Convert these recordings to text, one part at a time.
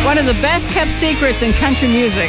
One of the best kept secrets in country music.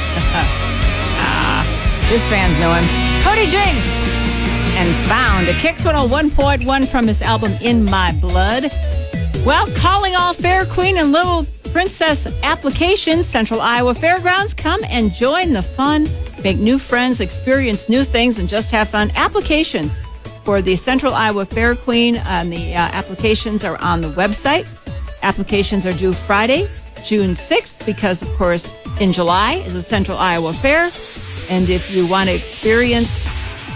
This fans know him. Cody Jinks and Found. A Kicks 101.1 from his album In My Blood. Well, calling all Fair Queen and Little Princess applications, Central Iowa Fairgrounds. Come and join the fun. Make new friends, experience new things, and just have fun. Applications for the Central Iowa Fair Queen. The applications are on the website. Applications are due Friday, June 6th, because, of course, in July is the Central Iowa Fair. And if you want to experience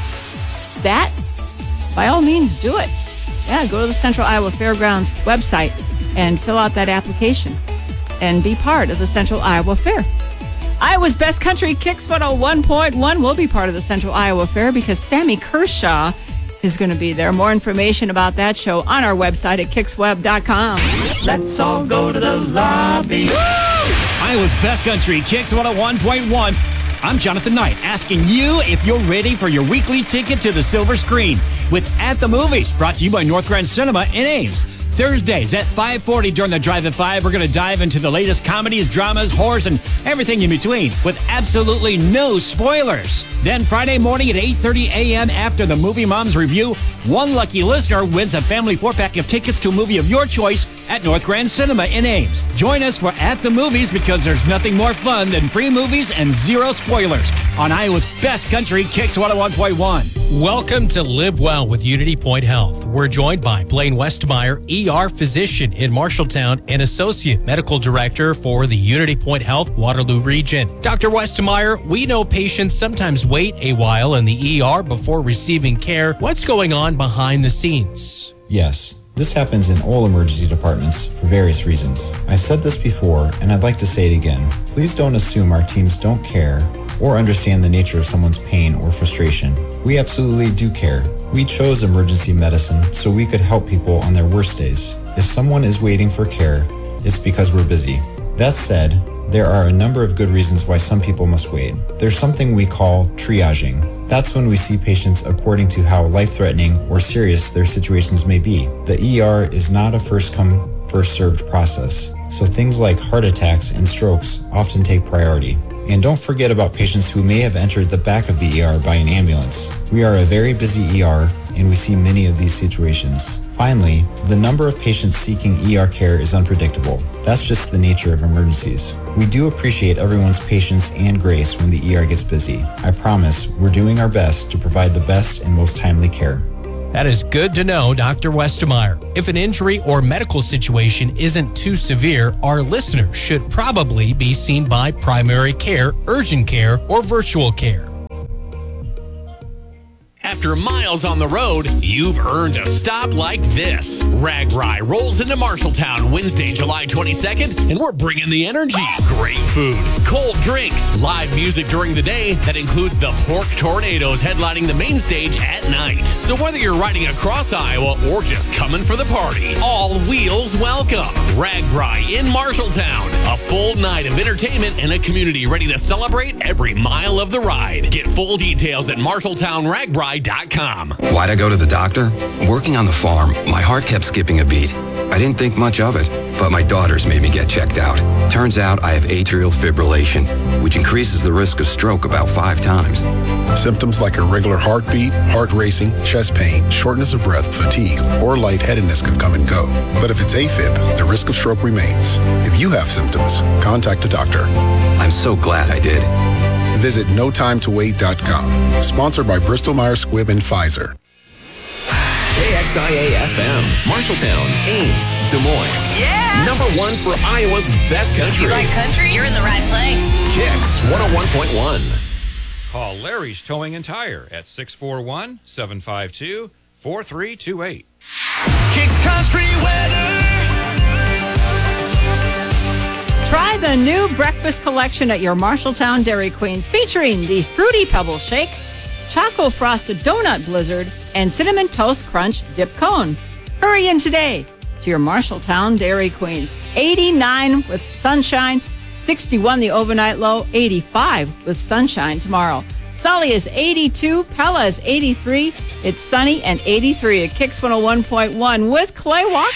that, by all means, do it. Yeah, go to the Central Iowa Fairgrounds website and fill out that application and be part of the Central Iowa Fair. Iowa's Best Country Kicks 101.1 will be part of the Central Iowa Fair because Sammy Kershaw is going to be there. More information about that show on our website at kicksweb.com. Let's all go to the lobby. Woo! Iowa's Best Country Kicks 101.1. I'm Jonathan Knight, asking you if you're ready for your weekly ticket to the silver screen with At the Movies, brought to you by North Grand Cinema in Ames. Thursdays at 5:40 during the Drive at 5, we're going to dive into the latest comedies, dramas, horrors, and everything in between with absolutely no spoilers. Then Friday morning at 8:30 a.m. after the Movie Moms Review, one lucky listener wins a family 4-pack of tickets to a movie of your choice at North Grand Cinema in Ames. Join us for At the Movies because there's nothing more fun than free movies and zero spoilers on Iowa's Best Country Kicks 101.1. Welcome to Live Well with Unity Point Health. We're joined by Blaine Westmeyer, ER physician in Marshalltown and Associate Medical Director for the Unity Point Health Waterloo region. Dr. Westmeyer, we know patients sometimes wait a while in the ER before receiving care. What's going on behind the scenes? Yes, this happens in all emergency departments for various reasons. I've said this before, and I'd like to say it again. Please don't assume our teams don't care or understand the nature of someone's pain or frustration. We absolutely do care. We chose emergency medicine so we could help people on their worst days. If someone is waiting for care, it's because we're busy. That said, there are a number of good reasons why some people must wait. There's something we call triaging. That's when we see patients according to how life-threatening or serious their situations may be. The ER is not a first-come, first-served process, so things like heart attacks and strokes often take priority. And don't forget about patients who may have entered the back of the ER by an ambulance. We are a very busy ER, and we see many of these situations. Finally, the number of patients seeking ER care is unpredictable. That's just the nature of emergencies. We do appreciate everyone's patience and grace when the ER gets busy. I promise we're doing our best to provide the best and most timely care. That is good to know, Dr. Westmeyer. If an injury or medical situation isn't too severe, our listeners should probably be seen by primary care, urgent care, or virtual care. After miles on the road, you've earned a stop like this. RAGBRAI rolls into Marshalltown Wednesday, July 22nd, and we're bringing the energy. Great food, cold drinks, live music during the day that includes the Pork Tornadoes headlining the main stage at night. So whether you're riding across Iowa or just coming for the party, all wheels welcome. RAGBRAI in Marshalltown. A full night of entertainment and a community ready to celebrate every mile of the ride. Get full details at MarshalltownRAGBRAI.com. Why'd I go to the doctor? Working on the farm, my heart kept skipping a beat. I didn't think much of it, but my daughters made me get checked out. Turns out I have atrial fibrillation, which increases the risk of stroke about 5 times. Symptoms like irregular heartbeat, heart racing, chest pain, shortness of breath, fatigue, or lightheadedness can come and go. But if it's AFib, the risk of stroke remains. If you have symptoms, contact a doctor. I'm so glad I did. Visit NoTimeToWait.com. Sponsored by Bristol-Myers Squibb and Pfizer. KXIA-FM, Marshalltown, Ames, Des Moines. Yeah! Number 1 for Iowa's Best Country. You like country? You're in the right place. Kicks 101.1. Call Larry's Towing and Tire at 641-752-4328. Kicks Country weather. Try the new breakfast collection at your Marshalltown Dairy Queens, featuring the Fruity Pebble Shake, Choco Frosted Donut Blizzard, and Cinnamon Toast Crunch Dip Cone. Hurry in today to your Marshalltown Dairy Queens. 89 with sunshine, 61 the overnight low, 85 with sunshine tomorrow. Sully is 82, Pella is 83. It's sunny and 83 at Kicks 101.1 with Clay Walker.